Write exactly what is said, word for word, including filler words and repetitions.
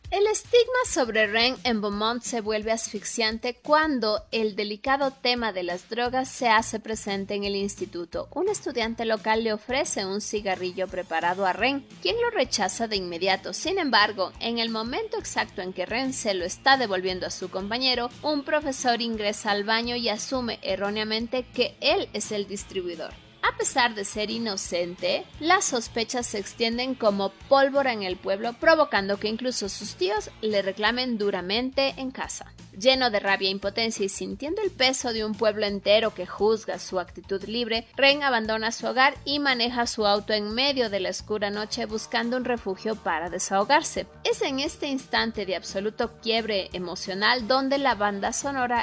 El estigma sobre Ren en Beaumont se vuelve asfixiante cuando el delicado tema de las drogas se hace presente en el instituto. Un estudiante local le ofrece un cigarrillo preparado a Ren, quien lo rechaza de inmediato. Sin embargo, en el momento exacto en que Ren se lo está devolviendo a su compañero, un profesor ingresa al baño y asume erróneamente que él es el distribuidor. A pesar de ser inocente, las sospechas se extienden como pólvora en el pueblo, provocando que incluso sus tíos le reclamen duramente en casa. Lleno de rabia e impotencia y sintiendo el peso de un pueblo entero que juzga su actitud libre, Ren abandona su hogar y maneja su auto en medio de la oscura noche buscando un refugio para desahogarse. Es en este instante de absoluto quiebre emocional donde la banda sonora